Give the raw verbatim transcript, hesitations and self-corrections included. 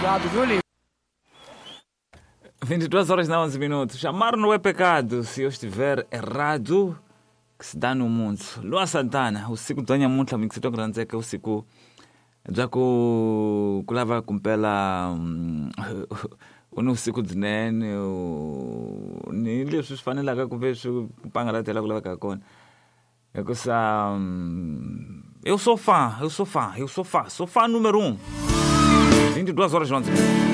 Obrigado, viu, Lívia? vinte e duas horas e onze minutos. Chamar não é pecado. Se eu estiver errado, que se dá no mundo. Lua Santana, o Cico Tonha muito amigo, se estou grande dizer que o Cico já que o lava com pela o no Cico de Nene, o nem lhe os fãs lá que vejo pangar até lá com a cona. É que essa eu sou fã, eu sou fã, eu sou fã, sou fã número um. vinte e duas horas e onze minutos.